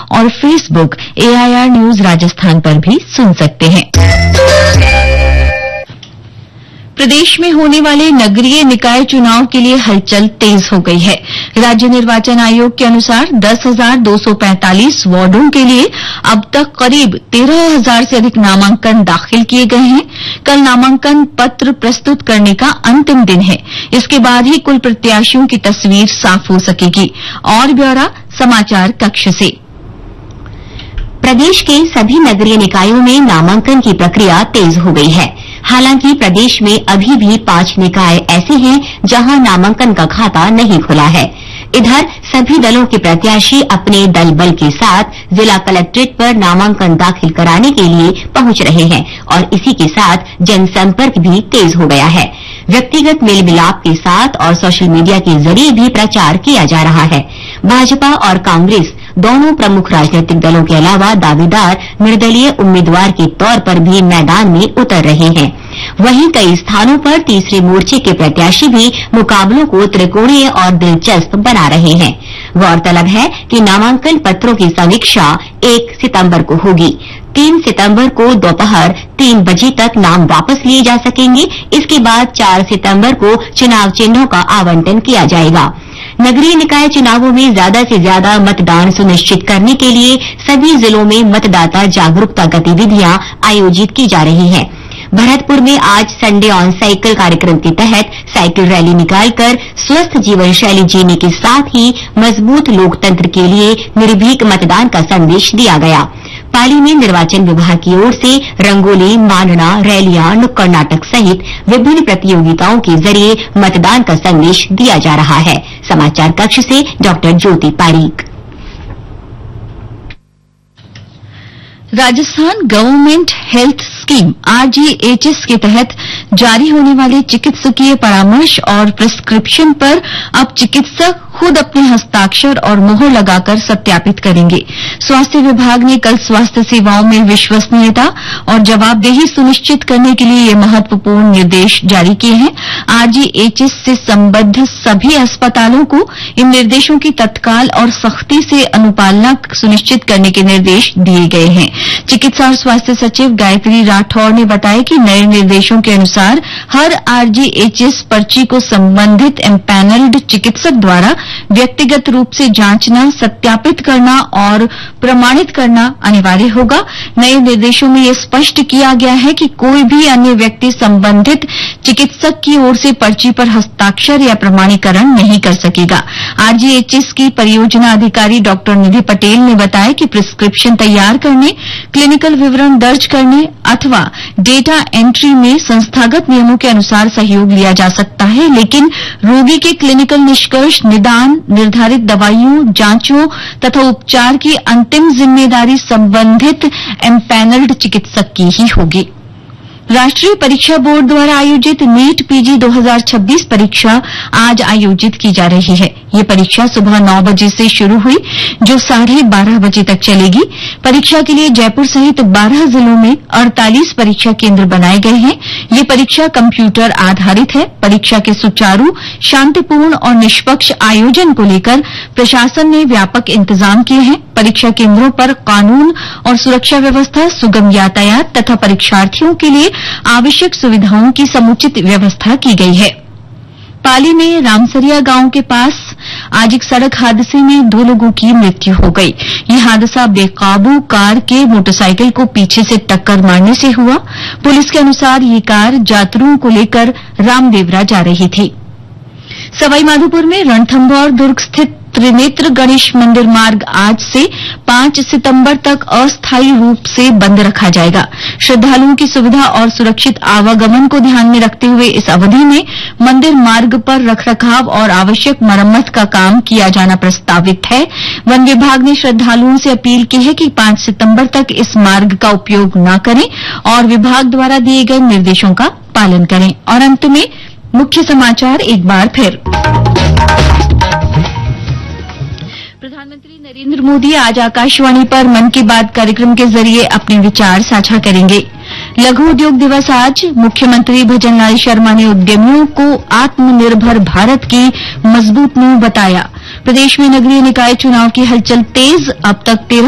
और Facebook AIR news Rajasthan पर भी सुन सकते हैं। प्रदेश में होने वाले नगरीय निकाय चुनाव के लिए हलचल तेज हो गई है। राज्य निर्वाचन आयोग के अनुसार 10,245 वार्डों के लिए अब तक करीब 13,000 से अधिक नामांकन दाखिल किए गए हैं। कल नामांकन पत्र प्रस्तुत करने का अंतिम दिन है। इसके बाद ही कुल प्रत्याशियों की तस्वीर साफ हो सकेगी। और ब्यौरा समाचार कक्ष से। प्रदेश के सभी नगरीय निकायों में नामांकन की प्रक्रिया तेज हो गई है। हालांकि प्रदेश में अभी भी 5 निकाय ऐसे हैं जहां नामांकन का खाता नहीं खुला है। इधर सभी दलों के प्रत्याशी अपने दल बल के साथ जिला कलेक्ट्रेट पर नामांकन दाखिल कराने के लिए पहुंच रहे हैं और इसी के साथ जनसंपर्क भी तेज हो गया है। व्यक्तिगत मेल मिलाप के साथ और सोशल मीडिया के जरिए भी प्रचार किया जा रहा है। भाजपा और कांग्रेस दोनों प्रमुख राजनीतिक दलों के अलावा दावेदार निर्दलीय उम्मीदवार के तौर पर भी मैदान में उतर रहे हैं। वहीं कई स्थानों पर तीसरे मोर्चे के प्रत्याशी भी मुकाबलों को त्रिकोणीय और दिलचस्प बना रहे हैं। गौरतलब है कि नामांकन पत्रों की समीक्षा 1 सितंबर को होगी। 3 सितंबर को दोपहर 3 बजे तक नाम वापस लिए जा सकेंगे। इसके बाद 4 सितंबर को चुनाव चिन्हों का आवंटन किया जाएगा। नगरीय निकाय चुनावों में ज्यादा से ज्यादा मतदान सुनिश्चित करने के लिए सभी जिलों में मतदाता जागरूकता गतिविधियां आयोजित की जा रही हैं। भरतपुर में आज संडे ऑन साइकिल कार्यक्रम के तहत साइकिल रैली निकालकर स्वस्थ जीवन शैली जीने के साथ ही मजबूत लोकतंत्र के लिए निर्भीक मतदान का संदेश दिया गया। पाली में निर्वाचन विभाग की ओर से रंगोली, मांडना, रैलियां, नुक्कड़ नाटक सहित विभिन्न प्रतियोगिताओं के जरिए मतदान का संदेश दिया जा रहा है। समाचार कक्ष से डॉक्टर ज्योति Pareek. Rajasthan government health scheme RGHS के तहत जारी होने वाले चिकित्सकीय परामर्श और प्रिस्क्रिप्शन पर अब चिकित्सक खुद अपने हस्ताक्षर और मोहर लगाकर सत्यापित करेंगे। स्वास्थ्य विभाग ने कल स्वास्थ्य सेवाओं में विश्वसनीयता और जवाबदेही सुनिश्चित करने के लिए ये महत्वपूर्ण निर्देश जारी किए हैं। RGHS से संबद्ध सभी अस्पतालों को इन निर्देशों की तत्काल और सख्ती से अनुपालना सुनिश्चित करने के निर्देश दिए गए हैं। चिकित्सा और स्वास्थ्य सचिव गायत्री राठौर ने बताया कि नए निर्देशों के अनुसार हर RGHS पर्ची को संबंधित एम्पैनल्ड चिकित्सक द्वारा व्यक्तिगत रूप से जांचना, सत्यापित करना और प्रमाणित करना अनिवार्य होगा। नए निर्देशों में यह स्पष्ट किया गया है कि कोई भी अन्य व्यक्ति संबंधित चिकित्सक की ओर से पर्ची पर हस्ताक्षर या प्रमाणीकरण नहीं कर सकेगा। RGHS की परियोजना अधिकारी डॉक्टर निधि पटेल ने बताया कि प्रिस्क्रिप्शन तैयार करने, क्लिनिकल विवरण दर्ज करने अथवा डेटा एंट्री में संस्थागत नियमों के अनुसार सहयोग लिया जा सकता है, लेकिन रोगी के क्लिनिकल निष्कर्ष, निदान, निर्धारित दवाइयों, जांचों तथा उपचार की अंतिम जिम्मेदारी संबंधित एम्पैनल्ड चिकित्सक की ही होगी। राष्ट्रीय परीक्षा बोर्ड द्वारा आयोजित नीट PG 2026 परीक्षा आज आयोजित की जा रही है। ये परीक्षा सुबह 9 बजे से शुरू हुई, जो 12:30 बजे तक चलेगी। परीक्षा के लिए जयपुर सहित 12 जिलों में 48 परीक्षा केंद्र बनाए गए हैं। ये परीक्षा कंप्यूटर आधारित है। परीक्षा के सुचारू, शांतिपूर्ण और निष्पक्ष आयोजन को लेकर प्रशासन ने व्यापक इंतजाम किए हैं। परीक्षा केंद्रों पर कानून और सुरक्षा व्यवस्था, सुगम यातायात तथा परीक्षार्थियों के लिए आवश्यक सुविधाओं की समुचित व्यवस्था की गई है। पाली में रामसरिया गांव के पास आज एक सड़क हादसे में 2 लोगों की मृत्यु हो गई। ये हादसा बेकाबू कार के मोटरसाइकिल को पीछे से टक्कर मारने से हुआ। पुलिस के अनुसार ये कार यात्रियों को लेकर रामदेवरा जा रही थी। सवाईमाधोपुर में रणथंभौर दुर्ग स्थित त्रिनेत्र गणेश मंदिर मार्ग आज से 5 सितंबर तक अस्थायी रूप से बंद रखा जाएगा। श्रद्धालुओं की सुविधा और सुरक्षित आवागमन को ध्यान में रखते हुए इस अवधि में मंदिर मार्ग पर रखरखाव और आवश्यक मरम्मत का काम किया जाना प्रस्तावित है। वन विभाग ने श्रद्धालुओं से अपील की है कि 5 सितंबर तक इस मार्ग का उपयोग न करें और विभाग द्वारा दिए गए निर्देशों का पालन करें। और अंत में मुख्य समाचार एक बार फिर। प्रधानमंत्री नरेंद्र मोदी आज आकाशवाणी पर मन की बात कार्यक्रम के जरिए अपने विचार साझा करेंगे। लघु उद्योग दिवस आज। मुख्यमंत्री भजनलाल शर्मा ने उद्यमियों को आत्मनिर्भर भारत की मजबूत नींव बताया। प्रदेश में नगरीय निकाय चुनाव की हलचल तेज। अब तक